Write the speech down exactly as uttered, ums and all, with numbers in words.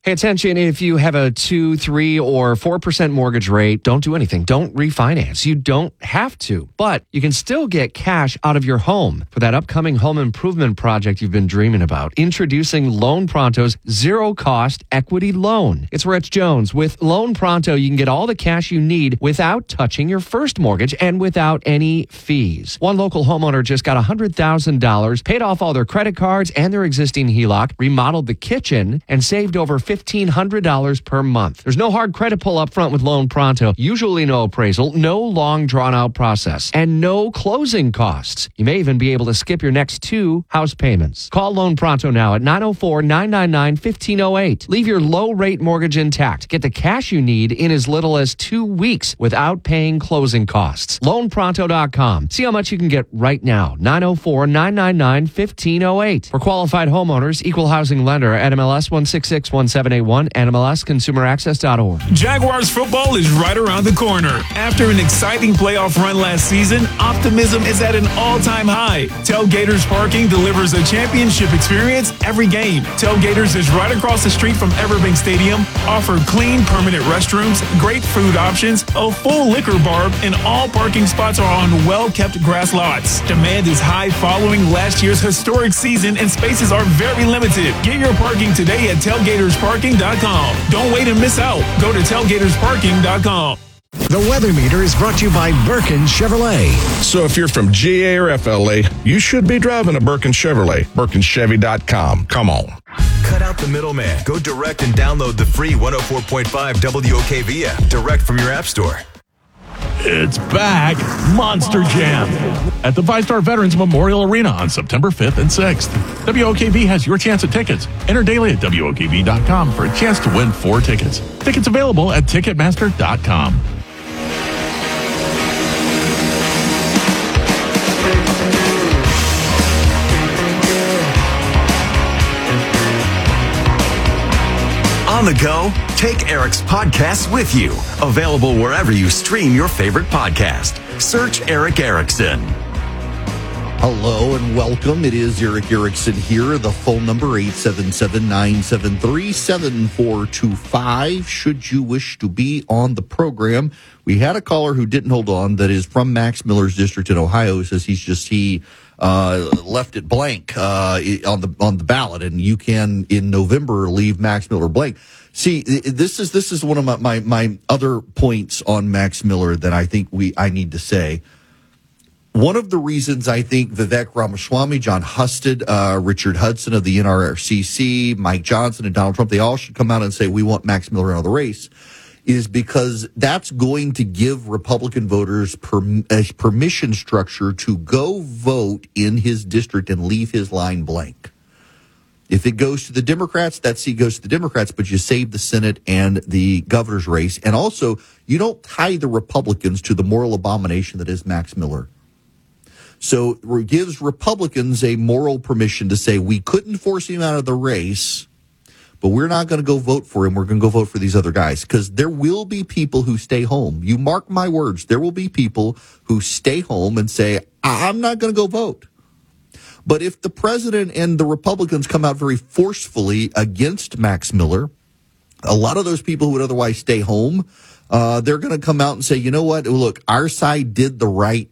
Hey, attention, if you have a two, three, or four percent mortgage rate, don't do anything. Don't refinance. You don't have to, but you can still get cash out of your home for that upcoming home improvement project you've been dreaming about. Introducing Loan Pronto's zero-cost equity loan. It's Rich Jones. With Loan Pronto, you can get all the cash you need without touching your first mortgage and without any fees. One local homeowner just got one hundred thousand dollars, paid off all their credit cards and their existing H E L O C, remodeled the kitchen, and saved over fifteen hundred dollars per month. There's no hard credit pull up front with Loan Pronto. Usually no appraisal, no long drawn out process, and no closing costs. You may even be able to skip your next two house payments. Call Loan Pronto now at nine oh four, nine nine nine, one five oh eight. Leave your low rate mortgage intact. Get the cash you need in as little as two weeks without paying closing costs. loan pronto dot com. See how much you can get right now. nine oh four, nine nine nine, one five oh eight. For qualified homeowners, equal housing lender at M L S one six six one seven eight one and M L S consumer access dot org. Jaguars football is right around the corner. After an exciting playoff run last season, optimism is at an all-time high. Tailgaters Parking delivers a championship experience every game. Tailgaters is right across the street from Everbank Stadium, offer clean, permanent restrooms, great food options, a full liquor bar, and all parking spots are on well-kept grass lots. Demand is high following last year's historic season, and spaces are very limited. Get your parking today at tailgaters parking dot com. Don't wait and miss out. Go to tailgaters parking dot com. The Weather Meter is brought to you by Birkin Chevrolet. So if you're from G A or F L A, you should be driving a Birkin Chevrolet. Birkin Chevy dot com. Come on. Cut out the middleman. Go direct and download the free one oh four point five W O K V app direct from your app store. It's back, Monster Jam, at the Five Star Veterans Memorial Arena on September fifth and sixth. W O K V has your chance at tickets. Enter daily at W O K V dot com for a chance to win four tickets. Tickets available at Ticketmaster dot com. On the go, take Eric's podcast with you. Available wherever you stream your favorite podcast. Search Eric Erickson. Hello and welcome. It is Eric Erickson here. The phone number eight seven seven, nine seven three, seven four two five. Should you wish to be on the program, we had a caller who didn't hold on that is from Max Miller's district in Ohio. Says he's just he uh, left it blank uh, on the on the ballot, and you can in November leave Max Miller blank. See, this is this is one of my, my, my other points on Max Miller that I think we I need to say. One of the reasons I think Vivek Ramaswamy, John Husted, uh, Richard Hudson of the N R C C, Mike Johnson, and Donald Trump, they all should come out and say, we want Max Miller out of the race, is because that's going to give Republican voters per, a permission structure to go vote in his district and leave his line blank. If it goes to the Democrats, that seat goes to the Democrats, but you save the Senate and the governor's race. And also, you don't tie the Republicans to the moral abomination that is Max Miller. So it gives Republicans a moral permission to say, we couldn't force him out of the race, but we're not going to go vote for him. We're going to go vote for these other guys, because there will be people who stay home. You mark my words. There will be people who stay home and say, I'm not going to go vote. But if the president and the Republicans come out very forcefully against Max Miller, a lot of those people who would otherwise stay home, uh, they're going to come out and say, you know what? Look, our side did the right